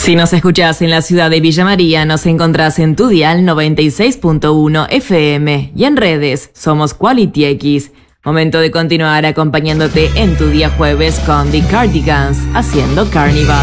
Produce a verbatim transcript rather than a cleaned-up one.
Si nos escuchás en la ciudad de Villa María, nos encontrás en tu dial noventa y seis punto uno F M y en redes somos Quality X. Momento de continuar acompañándote en tu día jueves con The Cardigans haciendo Carnival.